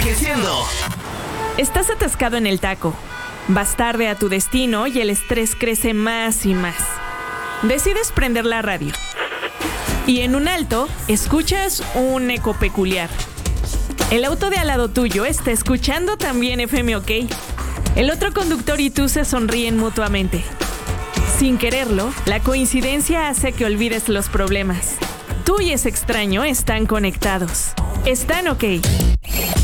Envejeciendo. Estás atascado en el taco. Vas tarde a tu destino y el estrés crece más y más. Decides prender la radio. Y en un alto, escuchas un eco peculiar. El auto de al lado tuyo está escuchando también FM OK. El otro conductor y tú se sonríen mutuamente. Sin quererlo, la coincidencia hace que olvides los problemas. Tú y ese extraño están conectados. Están OK.